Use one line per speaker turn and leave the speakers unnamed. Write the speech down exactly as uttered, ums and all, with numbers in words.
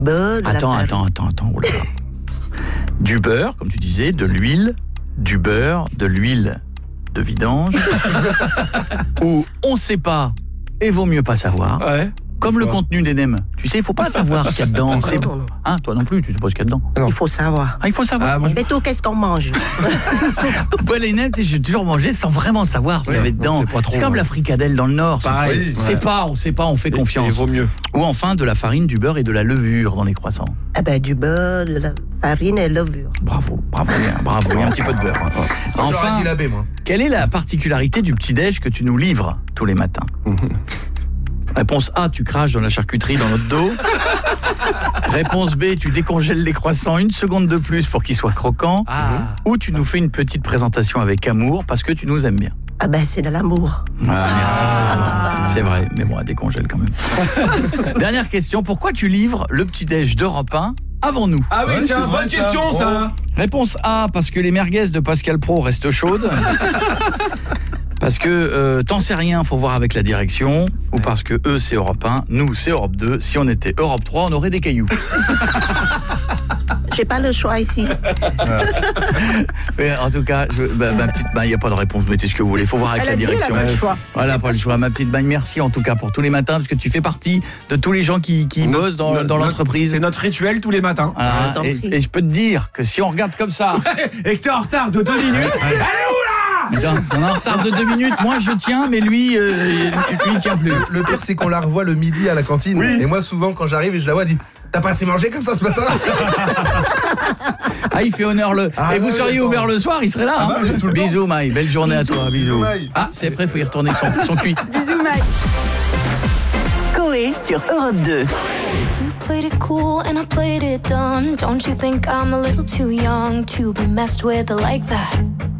beurre, de
Attends,
la farine.
attends, attends, attends. Oh là là. Du beurre, comme tu disais, de l'huile, du beurre, de l'huile de vidange, où on ne sait pas et vaut mieux pas savoir.
Ouais.
Comme le contenu des nems. Tu sais, il faut pas savoir ce qu'il y a dedans. C'est...
Non, non.
Hein, toi non plus, tu sais pas ce qu'il y a dedans.
Non.
Il faut savoir.
Ah, il faut savoir.
Ah, moi,
Mais tout, qu'est-ce qu'on mange?
Moi, les nems, tu sais, j'ai toujours mangé sans vraiment savoir ce qu'il y avait
Ouais,
dedans.
on sait pas trop,
C'est comme
ouais.
la fricadelle dans le Nord.
Pareil.
On sait pas, on sait pas, on fait
Et-
confiance.
et vaut mieux.
Ou enfin de la farine, du beurre et de la levure dans les croissants.
Eh ben, du beurre, de la farine et levure.
Bravo, bravo, bien, bravo. Il y a un petit peu de beurre. hein.
J'aurais
Enfin,
dit l'abbé, moi.
quelle est la particularité du petit-déj que tu nous livres tous les matins? Réponse A, tu craches dans la charcuterie dans notre dos. Réponse B, tu décongèles les croissants une seconde de plus pour qu'ils soient croquants.
Ah.
Ou tu nous fais une petite présentation avec amour parce que tu nous aimes bien.
Ah ben, c'est de l'amour.
Ah, merci. C'est vrai, mais bon, elle décongèle quand même. Dernière question, pourquoi tu livres le petit-déj d'Europe un avant nous?
Ah oui,
Ouais,
tiens,
c'est vrai,
bonne
ça.
question ça.
Réponse A, parce que les merguez de Pascal Praud restent chaudes. Parce que euh, t'en sais rien, faut voir avec la direction. Ou parce que eux c'est Europe un, nous c'est Europe deux. Si on était Europe trois, on aurait des cailloux.
J'ai pas le choix ici.
Mais en tout cas, je, bah, ma petite bagne, il n'y a pas de réponse, mettez ce que vous voulez. Faut voir avec
Elle
la
a dit, elle a
direction.
pas le choix.
Voilà, pas le choix. Ma petite bagne, merci en tout cas pour tous les matins, parce que tu fais partie de tous les gens qui, qui bossent dans,
Notre-
dans l'entreprise.
C'est notre rituel tous les matins.
Voilà,
Je vous en
et,
prie.
et je peux te dire que si on regarde comme ça,
Et que t'es en retard de deux minutes. Elle est où là?
on est en retard de deux minutes, moi je tiens, mais lui, euh, lui il tient plus.
Le pire, c'est qu'on la revoit le midi à la cantine.
Oui.
Et moi, souvent, quand j'arrive et je la vois, elle dit t'as pas assez mangé comme ça ce matin?
Ah, il fait honneur le.
Ah,
et vous
ouais,
seriez
ouais,
ouvert
ouais.
le soir, il serait là.
Ah
hein.
bah oui, tout le temps.
Bisous, Maï. Belle journée à toi. Bisous.
Bisous, Maï.
Ah, c'est après, il faut y retourner son, son cuit.
Bisous, Mike.
Coé sur Europe deux.
You played it cool and I played it dumb. Don't you think I'm a little too young to be messed with like that?